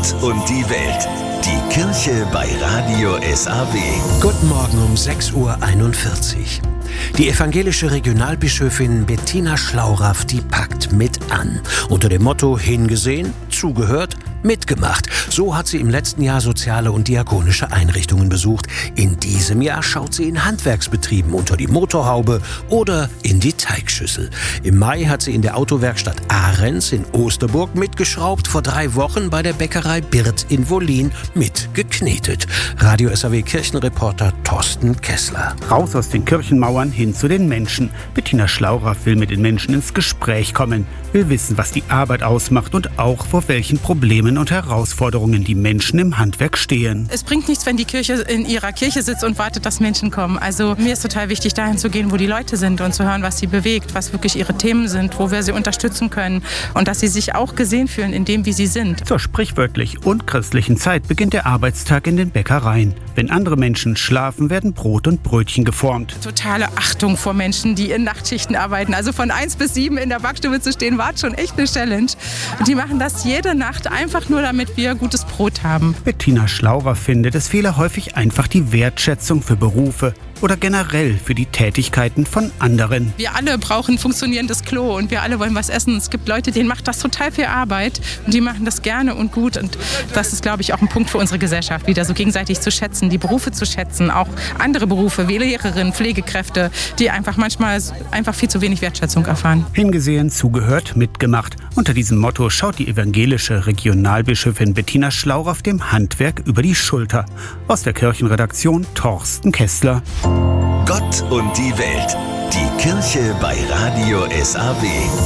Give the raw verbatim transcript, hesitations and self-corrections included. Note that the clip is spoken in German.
Gott und die Welt. Die Kirche bei Radio S A W. Guten Morgen um sechs Uhr einundvierzig. Die evangelische Regionalbischöfin Bettina Schlauraff, die packt mit an. Unter dem Motto hingesehen, zugehört, mitgemacht. So hat sie im letzten Jahr soziale und diakonische Einrichtungen besucht. In diesem Jahr schaut sie in Handwerksbetrieben unter die Motorhaube oder in die Teigschüssel. Im Mai hat sie in der Autowerkstatt Ahrens in Osterburg mitgeschraubt, vor drei Wochen bei der Bäckerei Birth in Wollin mitgeknetet. Radio S A W Kirchenreporter Thorsten Kessler. Raus aus den Kirchenmauern hin zu den Menschen. Bettina Schlauraff will mit den Menschen ins Gespräch kommen, will wissen, was die Arbeit ausmacht und auch vor welchen Problemen und Herausforderungen die Menschen im Handwerk stehen. Es bringt nichts, wenn die Kirche in ihrer Kirche sitzt und wartet, dass Menschen kommen. Also mir ist total wichtig, dahin zu gehen, wo die Leute sind und zu hören, was sie bewegt, was wirklich ihre Themen sind, wo wir sie unterstützen können und dass sie sich auch gesehen fühlen in dem, wie sie sind. Zur sprichwörtlich und christlichen Zeit beginnt der Arbeitstag in den Bäckereien. Wenn andere Menschen schlafen, werden Brot und Brötchen geformt. Totale Achtung vor Menschen, die in Nachtschichten arbeiten. Also von eins bis sieben in der Backstube zu stehen, war schon echt eine Challenge. Und die machen das jede Nacht einfach nur, damit wir gutes Brot haben. Bettina Schlauraff findet, es fehle häufig einfach die Wertschätzung für Berufe oder generell für die Tätigkeiten von anderen. Wir alle brauchen ein funktionierendes Klo und wir alle wollen was essen. Es gibt Leute, denen macht das total viel Arbeit und die machen das gerne und gut. Und das ist, glaube ich, auch ein Punkt für unsere Gesellschaft, wieder so gegenseitig zu schätzen, die Berufe zu schätzen, auch andere Berufe wie Lehrerinnen, Pflegekräfte, die einfach manchmal einfach viel zu wenig Wertschätzung erfahren. Hingesehen, zugehört, mitgemacht. Unter diesem Motto schaut die evangelische Regionalbischöfin Bettina Schlauraff dem Handwerk über die Schulter. Aus der Kirchenredaktion Thorsten Kessler. Gott und die Welt. Die Kirche bei Radio S A W.